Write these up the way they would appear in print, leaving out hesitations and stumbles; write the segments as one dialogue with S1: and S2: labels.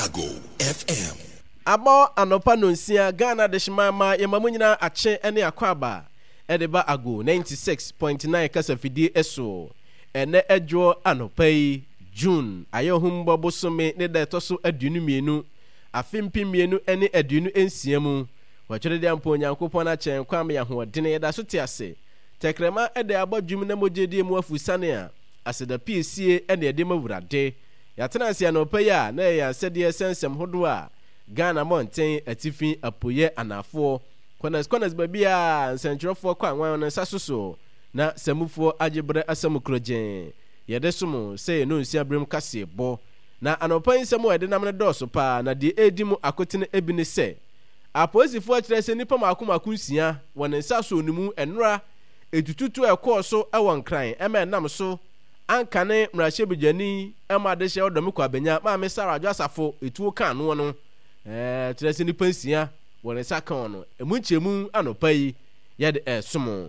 S1: Ago FM.
S2: Abo anopa nonsia Ghana de shimama yemamunyina ache ene akwaba edeba Ago 96.9 kasafidi eso ene edwo anopa yi June ayohumbo bosome ne da toso adunu mienu afimpi mienu ene adunu ensiamu wachore de ampo nyankopon na chen kwam ya hoodene yeda so te ase tekrema ede abadwum na mogedi mu afusane a aseda piesie ene ede mawurade yatena ase anopa ya na ya sede sensem hodo a Ghana mountain atifi apoye anafo konas babia nsentrofo kwa anwan no sasoso na samufo agebre asamukrojen yede somo say no nsia brem kase bo na anopan samu ede nam ne doso pa na de edimu akotene ebine se aposifo akire se nipa makomaku nsia won nsaso onimu enra etututu ekoso ewon kran ema nam so ankane mrahye bejani ema de hye odom kwa benya ma me sara adwasafo etuo kan no no tirese nipa nsia won nsa kan no emunchemu anopa yi yede somo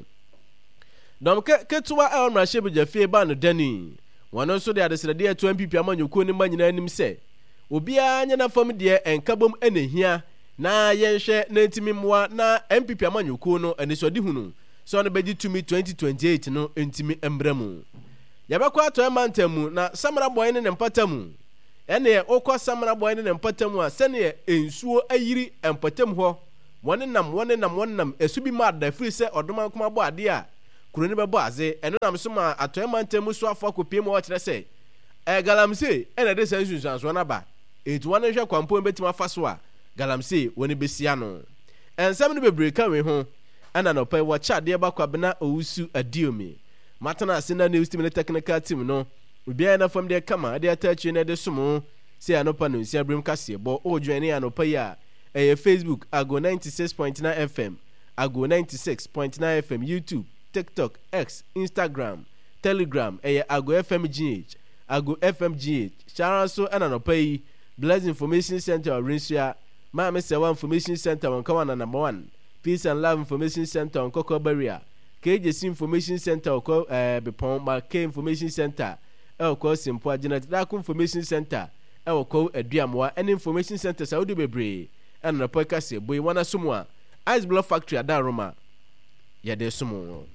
S2: dom ketuwa el mrahye bejafie ba no dani wono so de adesrede eto MPP amanyoko ni manyina anim se obia nya na fam de enkabom enehia na yenhwe na ntimi moa na MPP amanyoko no anisodi hunu so no beji tumi 2028 no ntimi embramu yabekwa ato emantamu na samara boy ne mpatamu ene okwa samara boy ne mpatamu a sene ensuo ayiri empatam ho wonenam esubi ma da free se odoma kuma bo ade a kuroni bebo aze eno nam so ma ato emantamu so afọ kopie mo kire se galamse ene de sansunsanso na ba etu wane hwe kwampo betima faso a galamse woni besia no ensam no bebre ka we ho ana no pe wo cha de ba kwabena owusu adiomi matana asina news team ne technical team no obia na fam de kama de atachi na de somo se anopa no nsia brem kase bo o join anopa ya Facebook Ago 96.9 FM Ago 96.9 FM YouTube TikTok X Instagram Telegram Ago FM GH Ago FM GH Sharon so anopa yi Blessed Information Center Rinsua ma me se one information center on come na number 1 Peace and Love Information Center on Koko Barrier KJC Information Center ko Bepon ma K Information Center ko Simpo Agent Daku Information Center ko Aduamwa any Information Center Saudi bebre and na podcast boy wana sumwa Ice Block Factory adaroma ya de sumo